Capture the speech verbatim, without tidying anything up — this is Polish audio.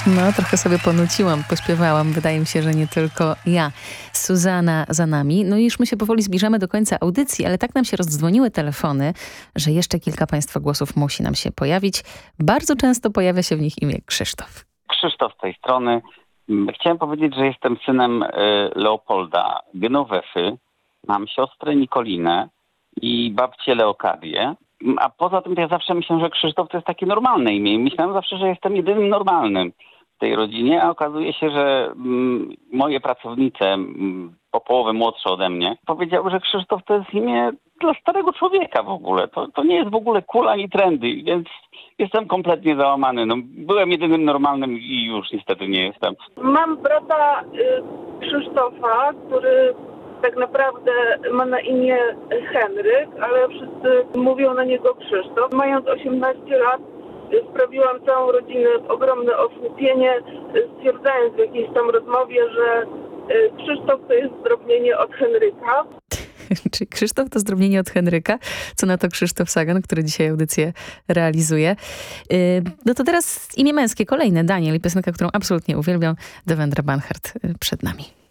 No, trochę sobie ponuciłam, pośpiewałam. Wydaje mi się, że nie tylko ja. Zuzanna za nami. No i już my się powoli zbliżamy do końca audycji, ale tak nam się rozdzwoniły telefony, że jeszcze kilka państwa głosów musi nam się pojawić. Bardzo często pojawia się w nich imię Krzysztof. Krzysztof z tej strony. Chciałem powiedzieć, że jestem synem Leopolda Genowefy. Mam siostrę Nikolinę i babcię Leokadię. A poza tym ja zawsze myślałem, że Krzysztof to jest takie normalne imię. Myślałem zawsze, że jestem jedynym normalnym w tej rodzinie, a okazuje się, że mm, moje pracownice, mm, po połowę młodsze ode mnie, powiedziały, że Krzysztof to jest imię dla starego człowieka w ogóle. To, to nie jest w ogóle cool ani trendy, więc jestem kompletnie załamany. No, byłem jedynym normalnym i już niestety nie jestem. Mam brata y, Krzysztofa, który tak naprawdę ma na imię Henryk, ale wszyscy mówią na niego Krzysztof. Mając osiemnaście lat sprawiłam całą rodzinę ogromne osłupienie, stwierdzając w jakiejś tam rozmowie, że Krzysztof to jest zdrobnienie od Henryka. Czyli Krzysztof to zdrobnienie od Henryka. Co na to Krzysztof Sagan, który dzisiaj audycję realizuje. No to teraz imię męskie, kolejne, Daniel, i piosenka, którą absolutnie uwielbiam, Devendra Banhart przed nami.